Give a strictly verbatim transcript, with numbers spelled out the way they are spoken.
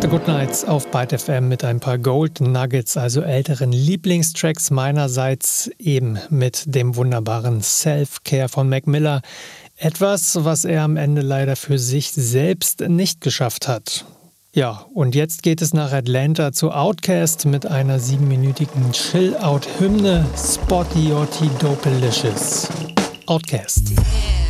Good Nights auf Byte F M mit ein paar Gold Nuggets, also älteren Lieblingstracks meinerseits, eben mit dem wunderbaren Self-Care von Mac Miller. Etwas, was er am Ende leider für sich selbst nicht geschafft hat. Ja, und jetzt geht es nach Atlanta zu Outkast mit einer siebenminütigen Chill-Out-Hymne Spotty Otti Dopelicious. Outkast.